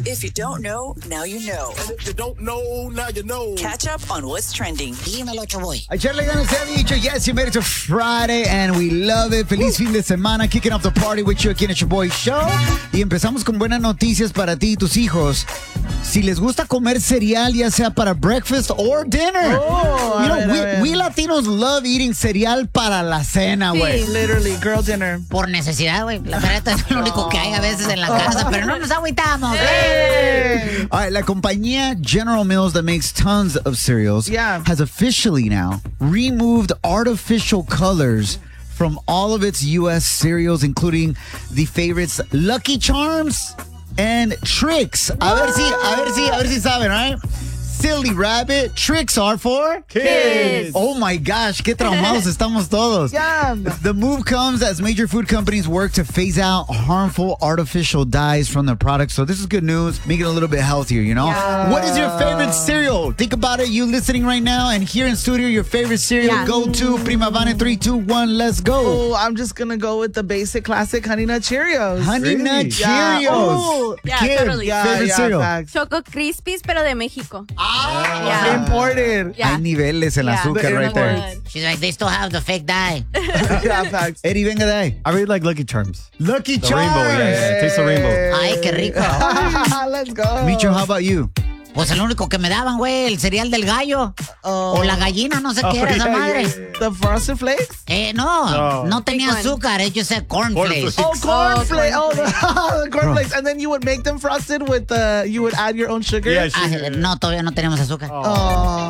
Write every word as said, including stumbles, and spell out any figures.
If you don't know, now you know. And if you don't know, now you know. Catch up on what's trending. Dímelo, Choboy. Ayer le ganas se ha dicho, yes, you made it to Friday and we love it. Feliz fin de semana, kicking off the party with you aquí en el Choboy Show. Y empezamos con buenas noticias para ti y tus hijos. Si les gusta comer cereal, ya sea para breakfast or dinner. Oh, you know, ver, we, ver. we Latinos love eating cereal para la cena, güey. Sí, literally, girl dinner. Por necesidad, güey. La verdad es lo único que hay a veces en la casa, pero no nos agüitamos. Hey. All right, la compañía General Mills that makes tons of cereals Yeah. has officially now removed artificial colors from all of its U S cereals, including the favorites Lucky Charms and Trix. A ver si, a ver si, a ver si saben, right? Silly Rabbit, Trix are for Kids. Oh my gosh, qué traumados estamos todos. Yum. The move comes as major food companies work to phase out harmful artificial dyes from their products. So this is good news. Make it a little bit healthier, you know? Yeah. What is your favorite cereal? Think about it. You listening right now and here in studio, your favorite cereal. Yeah. Go to Prima Vane three, two, one, let's go. Oh, I'm just gonna go with the basic classic Honey Nut Cheerios. Honey Nut Cheerios. Yeah. Oh. Yeah, Kid, totally. Yeah, favorite yeah, cereal. facts. Choco Crispies, pero de México. Yeah. Imported. Yeah. Hay niveles en Yeah. azúcar The right there. imports. She's like, they still have the fake dye. Yeah, facts. Eddie, venga de ahí. I really like Lucky Charms. Lucky The Charms. rainbow, yeah, yeah. It tastes the rainbow. Ay, qué rico. Let's go. Micho, how about you? Pues el único que me daban, güey, el cereal del gallo. Oh. O la gallina, no sé Oh, qué era esa yeah, madre. yeah, yeah. The Frosted Flakes? Eh, no, No. no tenía Big one. azúcar. It just said cornflakes. Cornflakes. Oh, corn Oh, flakes. Oh, the, cornflakes. the corn flakes. And then you would make them frosted with the, you would add your own sugar. Yeah, Ah, sugar. no, todavía no teníamos azúcar. Oh.